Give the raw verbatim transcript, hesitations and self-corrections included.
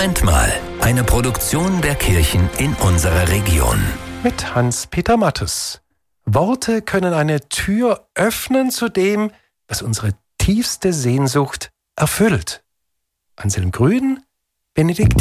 Moment mal, eine Produktion der Kirchen in unserer Region. Mit Hans-Peter Mattes. Worte können eine Tür öffnen zu dem, was unsere tiefste Sehnsucht erfüllt. Anselm Grün, Benedikt